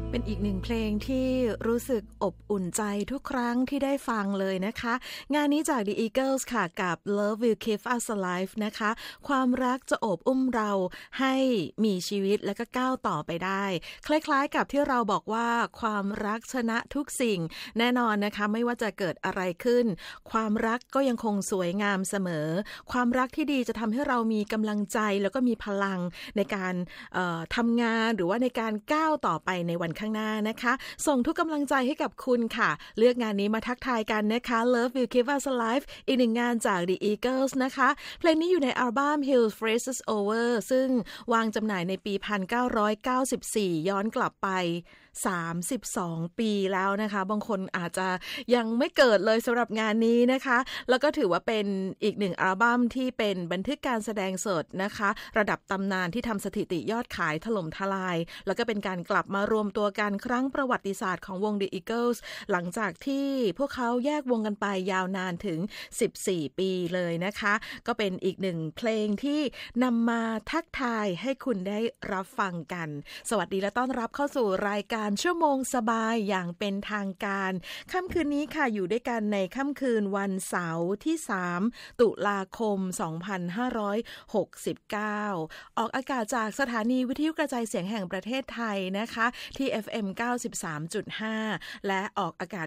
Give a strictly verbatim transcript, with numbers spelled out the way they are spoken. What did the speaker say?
เป็นอีกหนึ่งเพลงที่รู้สึกอบอุ่นใจทุกครั้งที่ได้ฟังเลยนะคะงานนี้จาก The Eagles ค่ะกับ Love Will Keep Us Alive นะคะความรักจะโอบอุ้มเราให้มีชีวิตและก็ก้าวต่อไปได้คล้ายๆกับที่เราบอกว่าความรักชนะทุกสิ่งแน่นอนนะคะไม่ว่าจะเกิดอะไรขึ้นความรักก็ยังคงสวยงามเสมอความรักที่ดีจะทำให้เรามีกำลังใจแล้วก็มีพลังในการเอ่อทำงานหรือว่าในการก้าวต่อไปในวันข้างหน้านะคะส่งทุกกำลังใจให้กับคุณค่ะเลือกงานนี้มาทักทายกันนะคะ Love Will Keep Us Alive อีกหนึ่งงานจาก The Eagles นะคะเพลงนี้อยู่ในอัลบั้ม Hill Phrases Over ซึ่งวางจำหน่ายในปี หนึ่งพันเก้าร้อยเก้าสิบสี่ ย้อนกลับไปสามสิบสองปีแล้วนะคะบางคนอาจจะยังไม่เกิดเลยสำหรับงานนี้นะคะแล้วก็ถือว่าเป็นอีกหนึ่งอัลบั้มที่เป็นบันทึกการแสดงสดนะคะระดับตำนานที่ทำสถิติยอดขายถล่มทลายแล้วก็เป็นการกลับมารวมตัวกันครั้งประวัติศาสตร์ของวง The Eagles หลังจากที่พวกเขาแยกวงกันไปยาวนานถึงสิบสี่ปีเลยนะคะก็เป็นอีกหนึ่งเพลงที่นำมาทักทายให้คุณได้รับฟังกันสวัสดีและต้อนรับเข้าสู่รายการชั่วโมงสบายอย่างเป็นทางการค่ำคืนนี้ค่ะอยู่ด้วยกันในค่ำคืนวันเสาร์ที่สามตุลาคมสองพันห้าร้อยหกสิบเก้าออกอากาศจากสถานีวิทยุกระจายเสียงแห่งประเทศไทยนะคะที่ เอฟ เอ็ม เก้าสิบสามจุดห้า และออกอากาศ